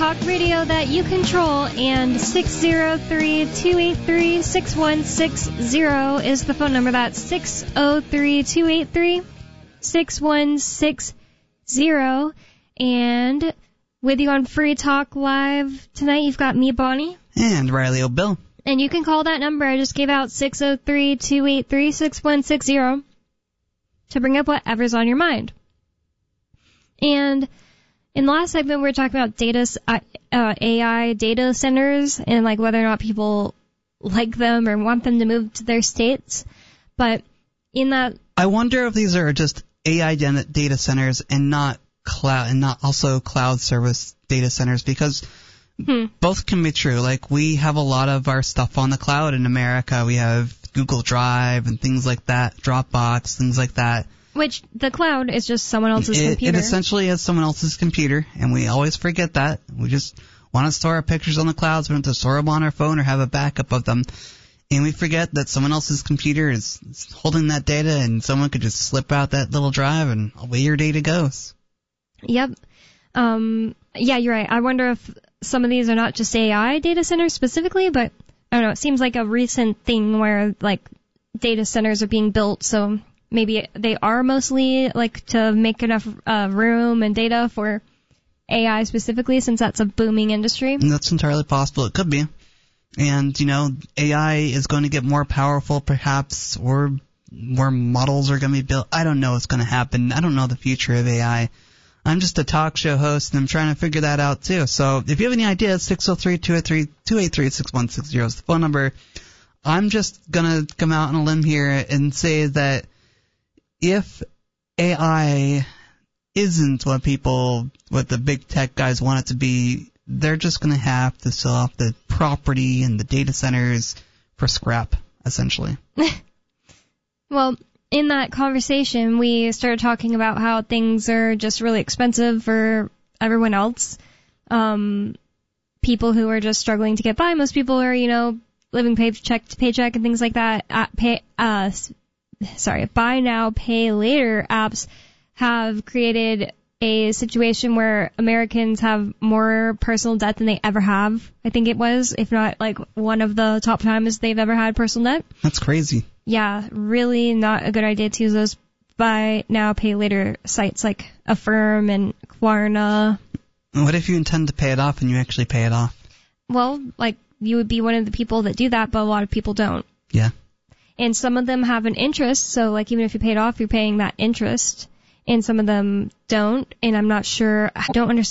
talk radio that you control, and 603-283-6160 is the phone number. That's 603-283-6160. And with you on Free Talk Live tonight, you've got me, Bonnie. And Riley O'Bill. And you can call that number I just gave out, 603-283-6160, to bring up whatever's on your mind. And in the last segment, we were talking about AI data centers and like whether or not people like them or want them to move to their states. But in that, I wonder if these are just AI data centers and not cloud, and not also cloud service data centers, because both can be true. Like, we have a lot of our stuff on the cloud in America. We have Google Drive and things like that, Dropbox, things like that. Which the cloud is just someone else's computer. It essentially is someone else's computer, and we always forget that. We just want to store our pictures on the cloud, so we don't have to store them on our phone or have a backup of them. And we forget that someone else's computer is holding that data, and someone could just slip out that little drive, and away your data goes. Yep. Yeah, you're right. I wonder if some of these are not just AI data centers specifically, but I don't know. It seems like a recent thing where, like, data centers are being built, so maybe they are mostly like to make enough room and data for AI specifically, since that's a booming industry. And that's entirely possible. It could be. And, you know, AI is going to get more powerful perhaps, or more models are going to be built. I don't know what's going to happen. I don't know the future of AI. I'm just a talk show host, and I'm trying to figure that out too. So if you have any ideas, 603-283-6160 is the phone number. I'm just going to come out on a limb here and say that if AI isn't what the big tech guys want it to be, they're just going to have to sell off the property and the data centers for scrap, essentially. Well, in that conversation, we started talking about how things are just really expensive for everyone else. People who are just struggling to get by. Most people are, you know, living paycheck to paycheck and things like that. Buy now, pay later apps have created a situation where Americans have more personal debt than they ever have. I think it was, if not like one of the top times they've ever had personal debt. That's crazy. Yeah, really not a good idea to use those buy now, pay later sites like Affirm and Klarna. What if you intend to pay it off and you actually pay it off? Well, like, you would be one of the people that do that, but a lot of people don't. Yeah. And some of them have an interest, so like even if you pay it off, you're paying that interest. And some of them don't, and I'm not sure, I don't understand